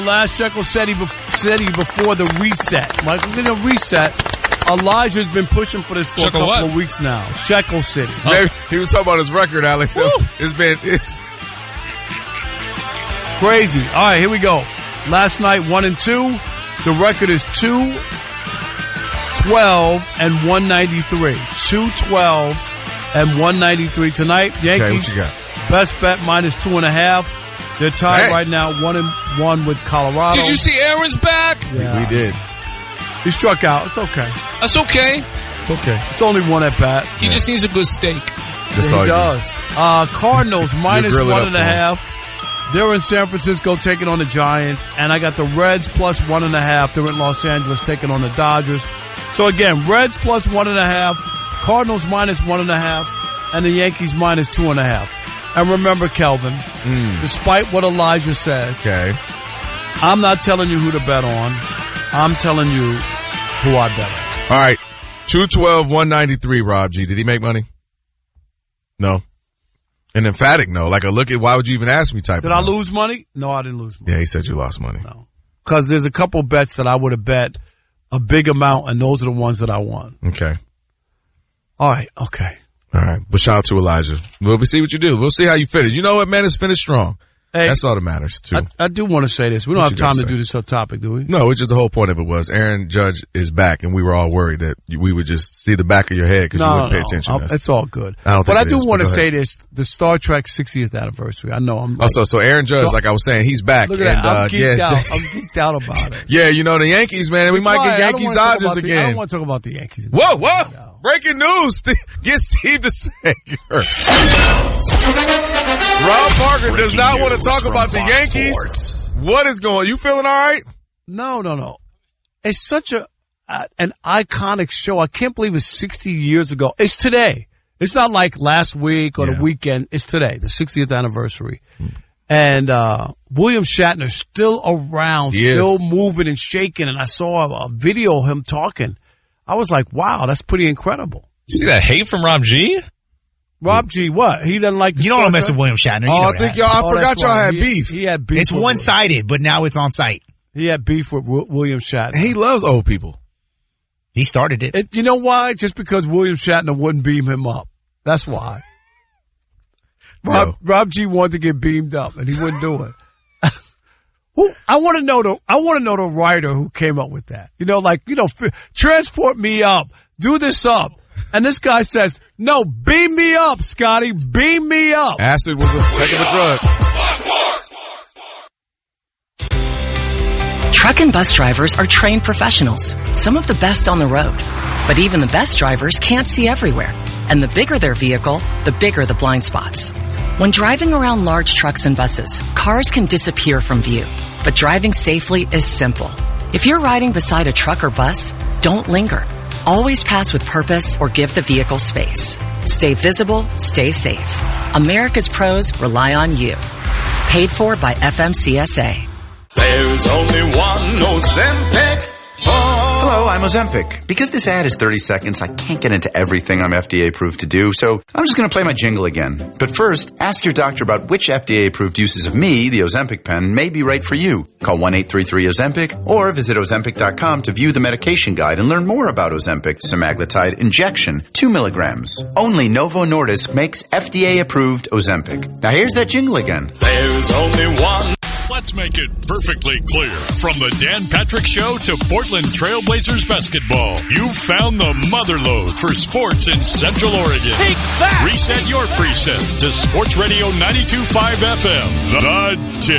Last Shekel said he before the reset. Like, we're going to reset. Elijah's been pushing for this for a couple of weeks now. Shekel City. Oh. He was talking about his record, Alex. Woo. It's crazy. All right, here we go. Last night, 1-2. The record is 2-12-193. 2-12-193. Tonight, Yankees. Okay, what you got? Best bet -2.5. They're tied right now 1-1 with Colorado. Did you see Aaron's back? Yeah. We did. He struck out. It's okay. That's okay. It's okay. It's only one at bat. He just needs a good steak. That's all he does. Cardinals -1.5. They're in San Francisco taking on the Giants. And I got the Reds +1.5. They're in Los Angeles taking on the Dodgers. So again, Reds +1.5. Cardinals -1.5. And the Yankees -2.5. And remember, Kelvin, despite what Elijah said, I'm not telling you who to bet on. I'm telling you who I bet on. All right. 2-12-193, Rob G. Did he make money? No. An emphatic no. Like a look at why would you even ask me type Did I lose money? No, I didn't lose money. Yeah, he said you lost money. No. Because there's a couple bets that I would have bet a big amount, and those are the ones that I won. Okay. All right. Okay. All right. But shout out to Elijah. We'll see what you do. We'll see how you finish. You know what, man? It's finished strong. Hey, that's all that matters, too. I do want to say this. We don't have time to do this topic, do we? No, which is the whole point of it was Aaron Judge is back, and we were all worried that we would just see the back of your head because you wouldn't pay attention to us. It's all good. But I do want to say this, the Star Trek 60th anniversary. I know I'm like, so Aaron Judge, like I was saying, he's back. Look at that. I'm geeked out. I'm geeked out about it. Yeah, you know, the Yankees, man. We might get Yankees-Dodgers again. I don't want to talk about the Yankees. Whoa. Breaking news. Get Steve to say. Rob Parker does not want to talk about the Yankees. Sports. What is going on? You feeling all right? No. It's such an iconic show. I can't believe it's 60 years ago. It's today. It's not like last week or the weekend. It's today, the 60th anniversary. And William Shatner's still around, still moving and shaking. And I saw a video of him talking. I was like, wow, that's pretty incredible. You see that hate from Rob G? Rob G, what? He doesn't like the You don't want to mess with William Shatner. I forgot y'all had beef. He had beef. It's one-sided, but now it's on site. He had beef with William Shatner. He loves old people. He started it. You know why? Just because William Shatner wouldn't beam him up. That's why. Rob G wanted to get beamed up, and he wouldn't do it. I want to know the writer who came up with that. Transport me up, do this up, and this guy says, "No, beam me up, Scotty, beam me up." Acid was a heck of a drug. Truck and bus drivers are trained professionals, some of the best on the road. But even the best drivers can't see everywhere. And the bigger their vehicle, the bigger the blind spots. When driving around large trucks and buses, cars can disappear from view. But driving safely is simple. If you're riding beside a truck or bus, don't linger. Always pass with purpose or give the vehicle space. Stay visible, stay safe. America's pros rely on you. Paid for by FMCSA. There's only one Ozempic. Hello, I'm Ozempic. Because this ad is 30 seconds, I can't get into everything I'm FDA approved to do, so I'm just going to play my jingle again. But first, ask your doctor about which FDA approved uses of me, the Ozempic pen, may be right for you. Call 1-833-OZEMPIC or visit Ozempic.com to view the medication guide and learn more about Ozempic semaglutide injection, 2 milligrams. Only Novo Nordisk makes FDA approved Ozempic. Now here's that jingle again. There's only one. Let's make it perfectly clear. From the Dan Patrick Show to Portland Trailblazers basketball, you've found the motherlode for sports in Central Oregon. Take that! Reset your preset to Sports Radio 92.5 FM. The Ticket.